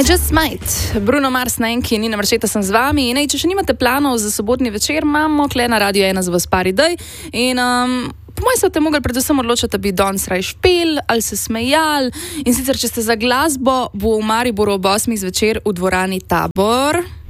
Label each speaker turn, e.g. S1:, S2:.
S1: I just might. Bruno Mars na enki, Nina Maršeta sem z vami. In če še nimate planov za sobotni večer, imamo tle na Radio 1 za vas par idej. In po mojem se boste mogli predvsem odločiti, da bi danes raj špil ali se smejali. In sicer, če ste za glasbo, bo v Mariboru ob 8 zvečer v dvorani Tabor.